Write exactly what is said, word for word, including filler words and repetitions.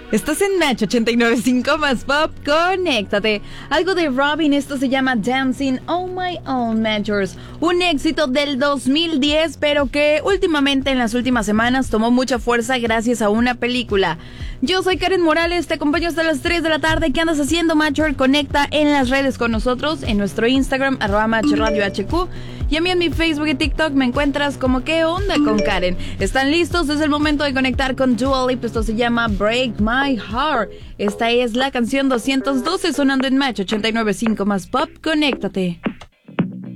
Estás en Match ochenta y nueve punto cinco más Pop, conéctate. Algo de Robin, esto se llama Dancing on My Own Matchers. Un éxito del dos mil diez, pero que últimamente en las últimas semanas tomó mucha fuerza gracias a una película. Yo soy Karen Morales, te acompaño hasta las tres de la tarde. ¿Qué andas haciendo, Matcher? Conecta en las redes con nosotros, en nuestro Instagram, arroba Match Radio H Q. Y a mí en mi Facebook y TikTok me encuentras como ¿Qué onda con Karen? ¿Están listos? Es el momento de conectar con Dua Lipa. Esto se llama Break My Heart. Esta es la canción doscientos doce sonando en Match ochenta y nueve punto cinco más Pop. Conéctate.